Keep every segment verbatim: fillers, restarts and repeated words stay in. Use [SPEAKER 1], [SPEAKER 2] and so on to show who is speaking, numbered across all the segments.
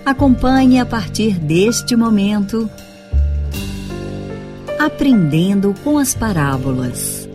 [SPEAKER 1] Acompanhe a partir deste momento Aprendendo com as Parábolas.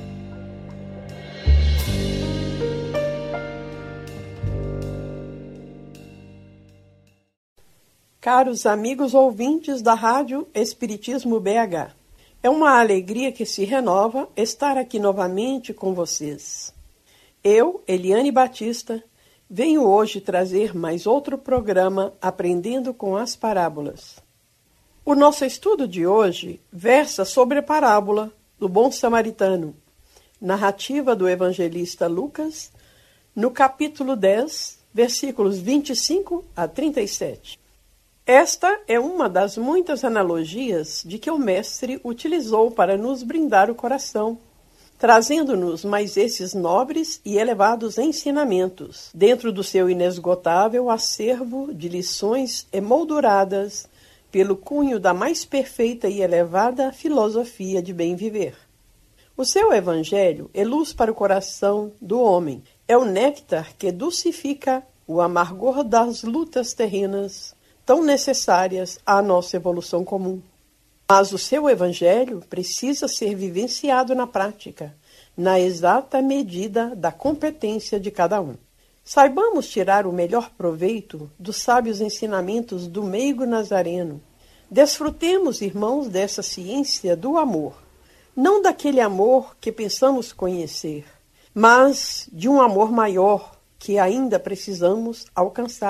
[SPEAKER 2] Caros amigos ouvintes da Rádio Espiritismo B H, é uma alegria que se renova estar aqui novamente com vocês. Eu, Eliane Batista, venho hoje trazer mais outro programa Aprendendo com as Parábolas. O nosso estudo de hoje versa sobre a parábola do Bom Samaritano, narrativa do evangelista Lucas, no capítulo dez, versículos vinte e cinco a trinta e sete. Esta é uma das muitas analogias de que o Mestre utilizou para nos brindar o coração, trazendo-nos mais esses nobres e elevados ensinamentos, dentro do seu inesgotável acervo de lições emolduradas pelo cunho da mais perfeita e elevada filosofia de bem viver. O seu evangelho é luz para o coração do homem, é o néctar que dulcifica o amargor das lutas terrenas, tão necessárias à nossa evolução comum. Mas o seu evangelho precisa ser vivenciado na prática, na exata medida da competência de cada um. Saibamos tirar o melhor proveito dos sábios ensinamentos do meigo nazareno. Desfrutemos, irmãos, dessa ciência do amor, não daquele amor que pensamos conhecer, mas de um amor maior que ainda precisamos alcançar.